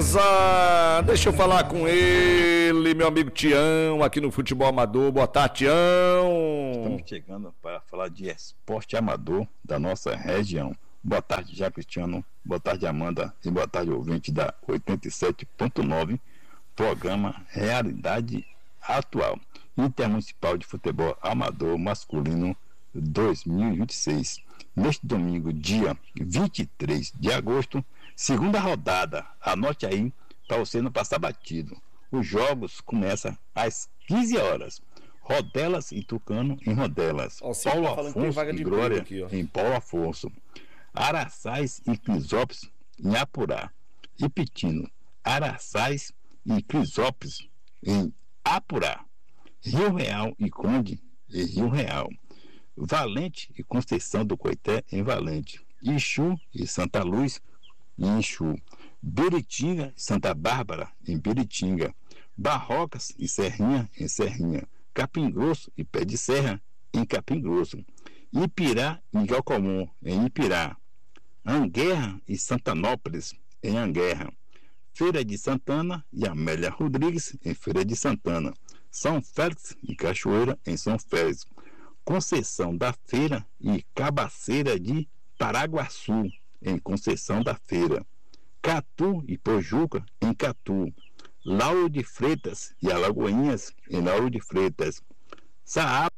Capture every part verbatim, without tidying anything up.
Beleza! Deixa eu falar com ele, meu amigo Tião, aqui no Futebol Amador. Boa tarde, Tião. Estamos chegando para falar de esporte amador da nossa região. Boa tarde, já Cristiano. Boa tarde, Amanda. E boa tarde, ouvinte da oitenta e sete ponto nove, programa Realidade Atual, Intermunicipal de Futebol Amador Masculino dois mil e vinte e seis. Neste domingo, dia vinte e três de agosto, segunda rodada. Anote aí para você não passar batido. Os jogos começam às quinze horas. Rodelas e Tucano em Rodelas. Ó, Paulo tá Afonso de e Glória aqui, em Paulo Afonso. Araçais e Crisópolis em Apurá. Repetindo, Araçais e Crisópolis em Apurá. Rio Real e Conde em Rio Real. Valente e Conceição do Coité em Valente. Ixu e Santa Luz em Ixu. Beritinga e Santa Bárbara em Beritinga. Barrocas e Serrinha em Serrinha. Capim Grosso e Pé de Serra em Capim Grosso. Ipirá e Jocomum em Ipirá. Anguerra e Santanópolis em Anguerra. Feira de Santana e Amélia Rodrigues em Feira de Santana. São Félix e Cachoeira em São Félix. Conceição da Feira e Cabaceira de Paraguaçu em Conceição da Feira. Catu e Pojuca em Catu. Lauro de Freitas e Alagoinhas em Lauro de Freitas. Saab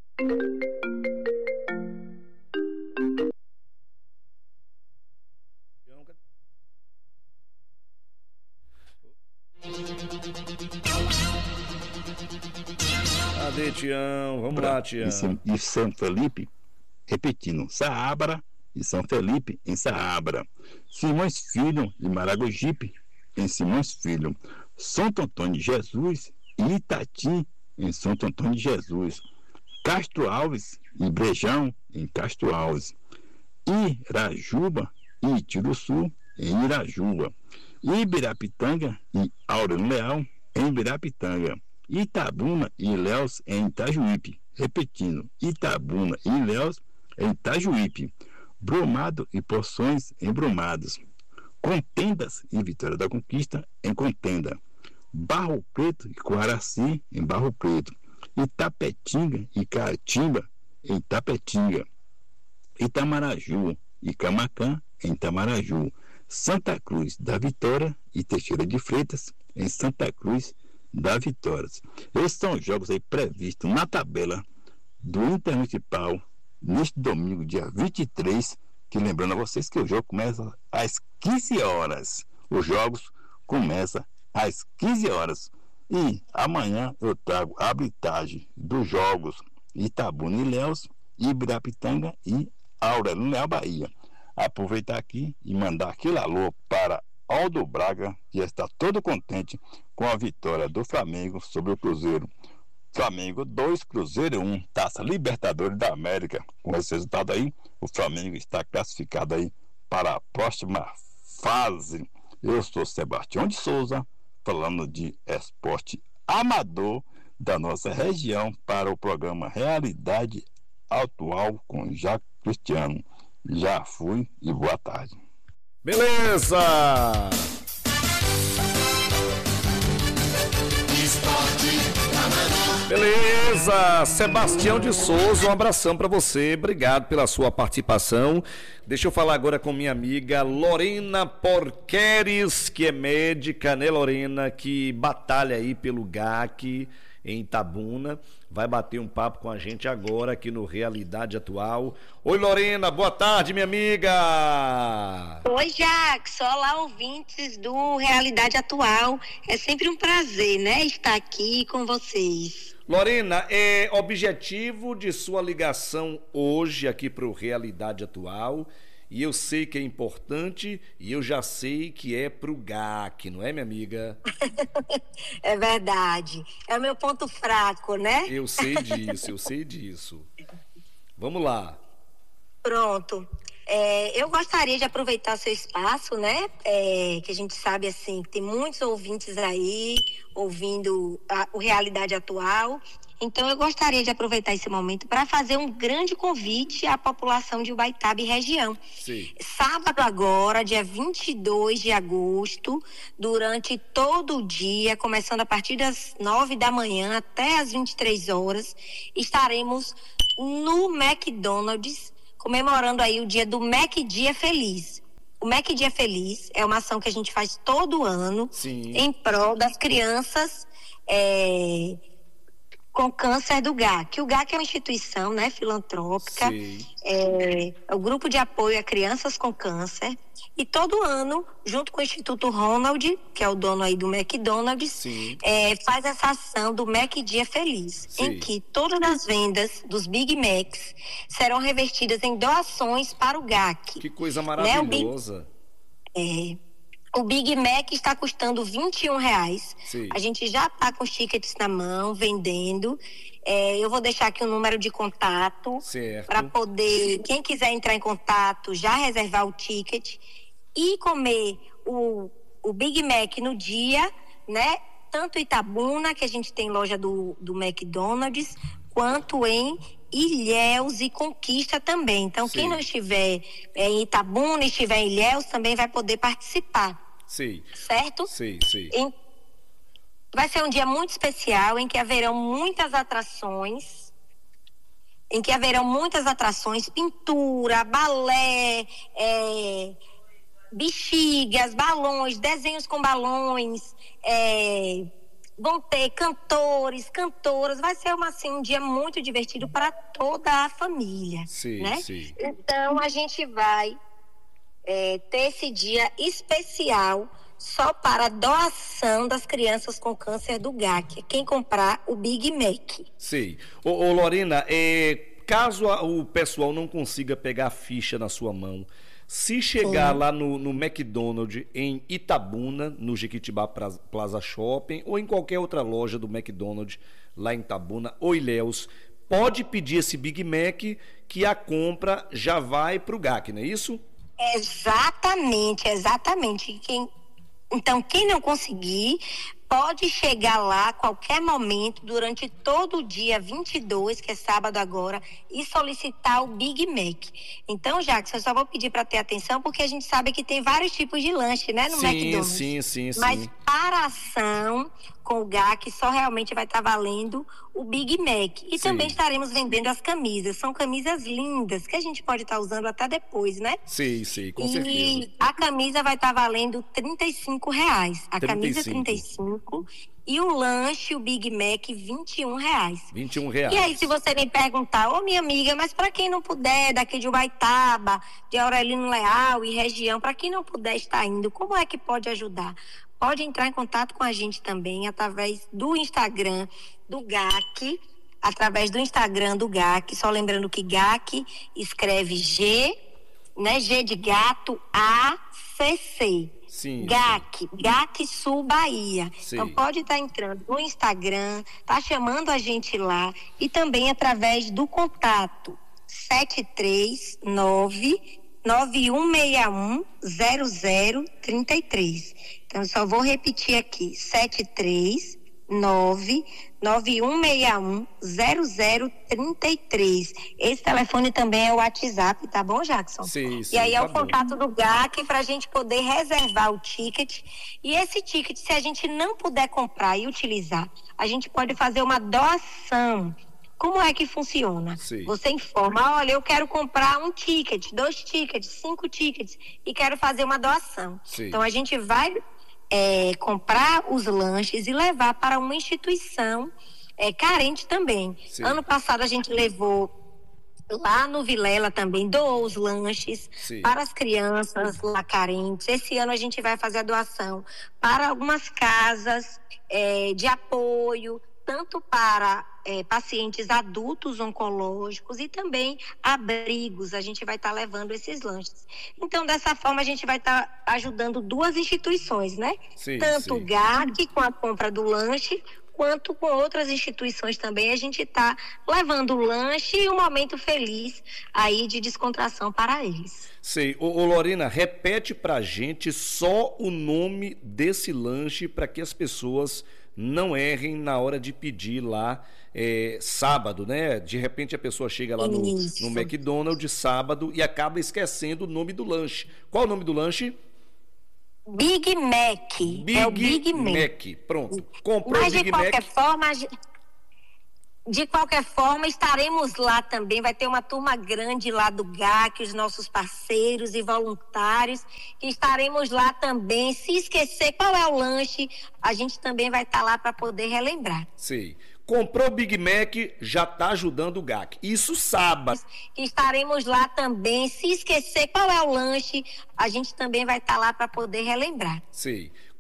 Cadê, Tião? Vamos lá, Tião. E São Felipe, repetindo, Saabra e São Felipe em Saabra. Simões Filho e Maragogipe em Simões Filho. Santo Antônio de Jesus e Itati em Santo Antônio de Jesus. Castro Alves e Brejão em Castro Alves. Irajuba e Itiruçu em Irajuba. Ibirapitanga e Aurélio Leal em Ibirapitanga. Itabuna e Ilhéus em Itajuípe. Repetindo, Itabuna e Ilhéus em Itajuípe. Brumado e Poções em Brumados. Contendas e Vitória da Conquista em Contenda. Barro Preto e Coaraci em Barro Preto. Itapetinga e Caatimba em Itapetinga. Itamaraju e Camacã em Itamaraju. Santa Cruz da Vitória e Teixeira de Freitas em Santa Cruz da Vitória. Esses são os jogos aí previstos na tabela do Intermunicipal neste domingo, dia vinte e três, que lembrando a vocês que o jogo começa às quinze horas. Os jogos começam às quinze horas. E amanhã eu trago a arbitragem dos jogos Itabuna e Ilhéus, Ibirapitanga e Aurélio Leal Bahia. Aproveitar aqui e mandar aquele alô para Aldo Braga, que está todo contente com a vitória do Flamengo sobre o Cruzeiro. Flamengo dois, Cruzeiro um, Taça Libertadores da América. Com esse resultado aí, o Flamengo está classificado aí para a próxima fase. Eu sou Sebastião de Souza, falando de esporte amador da nossa região para o programa Realidade Atual com Jacques Cristiano. Já fui e boa tarde. Beleza! Beleza, Sebastião de Souza, um abração para você, obrigado pela sua participação. Deixa eu falar agora com minha amiga Lorena Porqueres, que é médica, né, Lorena, que batalha aí pelo G A C em Itabuna, vai bater um papo com a gente agora aqui no Realidade Atual. Oi, Lorena, boa tarde, minha amiga. Oi, Jacques, olá, ouvintes do Realidade Atual. É sempre um prazer, né, estar aqui com vocês. Lorena, é objetivo de sua ligação hoje aqui para o Realidade Atual, e eu sei que é importante, e eu já sei que é para o G A C, não é, minha amiga? É verdade, é o meu ponto fraco, né? Eu sei disso, eu sei disso. Vamos lá. Pronto. É, eu gostaria de aproveitar seu espaço, né? É, que a gente sabe, assim, que tem muitos ouvintes aí ouvindo a, o Realidade Atual. Então eu gostaria de aproveitar esse momento para fazer um grande convite à população de Ubaitaba e região. Sim. Sábado agora, dia vinte e dois de agosto, durante todo o dia, começando a partir das nove da manhã até as vinte e três horas, estaremos no McDonald's, comemorando aí o dia do Mac Dia Feliz. O Mac Dia Feliz é uma ação que a gente faz todo ano. Sim. Em prol das crianças é, com câncer do G A C. O G A C é uma instituição, né, filantrópica, é, é o grupo de apoio a crianças com câncer. E todo ano, junto com o Instituto Ronald, que é o dono aí do McDonald's, é, faz essa ação do Mac Dia Feliz, Sim. em que todas as vendas dos Big Macs serão revertidas em doações para o G A C. Que coisa maravilhosa. Né? O Big, é, o Big Mac está custando vinte e um reais. Sim. A gente já está com os tickets na mão, vendendo. É, eu vou deixar aqui o número de contato para poder, quem quiser entrar em contato, já reservar o ticket e comer o, o Big Mac no dia, né? Tanto em Itabuna, que a gente tem loja do, do McDonald's, quanto em Ilhéus e Conquista também. Então, Sim. quem não estiver é, em Itabuna, estiver em Ilhéus, também vai poder participar. Sim. Certo? Sim, sim. Em, vai ser um dia muito especial, em que haverão muitas atrações, em que haverão muitas atrações, pintura, balé, é, bexigas, balões, desenhos com balões, é, vão ter cantores, cantoras, vai ser uma, assim, um dia muito divertido para toda a família. Sim, né? sim. Então a gente vai é, ter esse dia especial só para doação das crianças com câncer do G A C, quem comprar o Big Mac. Sim. Ô, ô Lorena, é, caso a, o pessoal não consiga pegar a ficha na sua mão, se chegar Sim. lá no, no McDonald's em Itabuna, no Jequitibá Plaza Shopping, ou em qualquer outra loja do McDonald's lá em Itabuna ou Ilhéus, pode pedir esse Big Mac que a compra já vai para o G A C, não é isso? Exatamente, exatamente. Quem, então, quem não conseguir, pode chegar lá a qualquer momento, durante todo o dia vinte e dois, que é sábado agora, e solicitar o Big Mac. Então, Jackson, eu só vou pedir para ter atenção, porque a gente sabe que tem vários tipos de lanche, né, no sim, McDonald's. Sim, sim, sim. Mas para a ação com o G A C, só realmente vai estar valendo o Big Mac. E sim. também estaremos vendendo as camisas. São camisas lindas, que a gente pode estar usando até depois, né? Sim, sim, com e certeza. E a camisa vai estar valendo trinta e cinco reais. A trinta e cinco. Camisa trinta e cinco. E o lanche, o Big Mac, vinte e um reais. vinte e um reais. E aí, se você me perguntar, ô minha amiga, mas para quem não puder, daqui de Ubaitaba, de Aurelino Leal e região, para quem não puder estar indo, como é que pode ajudar? Pode entrar em contato com a gente também através do Instagram do G A C, através do Instagram do G A C, só lembrando que G A C escreve G, né, G de gato, A, C, C. Sim, G A C, G A C Sul Bahia. Sim. Então pode estar entrando no Instagram, tá chamando a gente lá, e também através do contato sete três nove nove um seis um zero zero três três. Então eu só vou repetir aqui, sete três nove nove um seis um zero zero três três. Esse telefone também é o WhatsApp, tá bom, Jackson? Sim, sim, e aí é tá o bom. contato do G A C para a gente poder reservar o ticket. E esse ticket, se a gente não puder comprar e utilizar, a gente pode fazer uma doação. Como é que funciona? Sim. Você informa, olha, eu quero comprar um ticket, dois tickets, cinco tickets e quero fazer uma doação. Sim. Então a gente vai é, comprar os lanches e levar para uma instituição é, carente também. Sim. Ano passado a gente levou lá no Vilela também, doou os lanches Sim. para as crianças lá carentes. Esse ano a gente vai fazer a doação para algumas casas é, de apoio, tanto para é, pacientes adultos oncológicos e também abrigos. A gente vai estar tá levando esses lanches. Então, dessa forma, a gente vai estar tá ajudando duas instituições, né? Sim, tanto sim. o G A C com a compra do lanche, quanto com outras instituições também. A gente está levando o lanche e um momento feliz aí de descontração para eles. Sei. Ô, ô Lorena, repete pra gente só o nome desse lanche para que as pessoas não errem na hora de pedir lá é, sábado, né? De repente a pessoa chega lá no, no McDonald's sábado e acaba esquecendo o nome do lanche. Qual o nome do lanche? Big Mac. Big é o Big Mac. Mac. Pronto. Comprou Mas o Big de qualquer Mac. forma, de qualquer forma, estaremos lá também. Vai ter uma turma grande lá do G A C, os nossos parceiros e voluntários, que estaremos lá também. Se esquecer qual é o lanche, a gente também vai estar lá para poder relembrar. Sim. Comprou o Big Mac, já está ajudando o G A C. Isso sábado. Que estaremos lá também. Se esquecer qual é o lanche, a gente também vai estar lá para poder relembrar. Sim.